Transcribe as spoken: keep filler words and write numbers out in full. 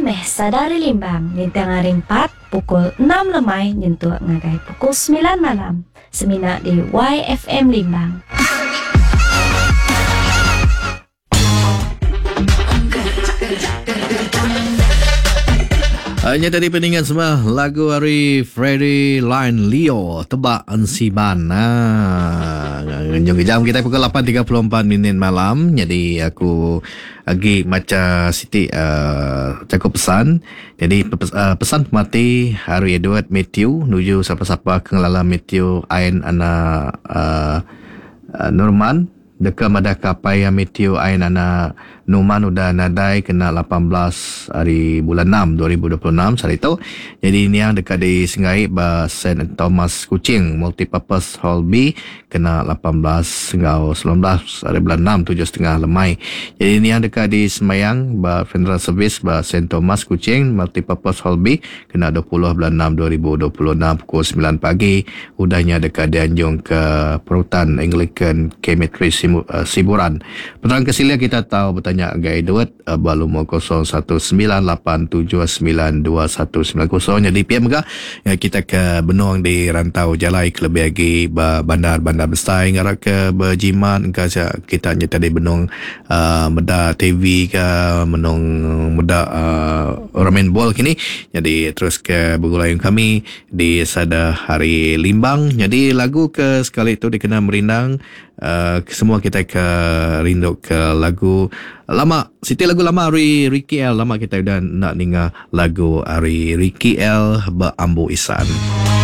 meh sadari limbang nintang hari empat pukul enam lemai nyentuh ngagai pukul sembilan malam. Semina di Y F M Limbang. Hanya tadi peningan semua lagu hari Freddy Line Leo Tebak Ansiban. Nah, jam kita pukul lapan tiga puluh empat minit malam. Jadi aku lagi macam Siti uh, cakup pesan. Jadi uh, pesan pemati hari Edward Matthew nuju siapa-siapa kengelala Matthew Ain anak uh, uh, Norman dekat madaka paya Matthew Ain anak Numan udah nadai kena lapan belas hari bulan enam dua ribu dua puluh enam hari itu. Jadi ini yang dekat di Singai ba Saint Thomas Kuching Multipurpose Hall B kena lapan belas hingga sembilan belas hari bulan enam tujuh setengah lemai. Jadi ini yang dekat di Semayang ba Funeral Service ba Saint Thomas Kuching Multipurpose Hall B kena dua puluh bulan enam dua ribu dua puluh enam pukul sembilan pagi. Udahnya dekat di Anjung ke Perutan Anglican Cemetery Siburan. Penerang kesilia kita tahu bertanya Gai Edward uh, Balumo kosong satu sembilan lapan tujuh sembilan dua satu sembilan kosong. Jadi P M ke ya, kita ke benung di rantau jalai kelebih lagi bandar-bandar besar ngarak ke berjiman ke kita nyata di benung uh, meda T V ke benung meda uh, ramen ball kini. Jadi terus ke bergulayung kami di sada hari Limbang. Jadi lagu ke sekali itu dikenal merindang. Uh, semua kita ke rindu ke lagu lama, Siti lagu lama hari Ricky L. Lama kita udah nak dengar lagu hari Ricky L Berambu Isan.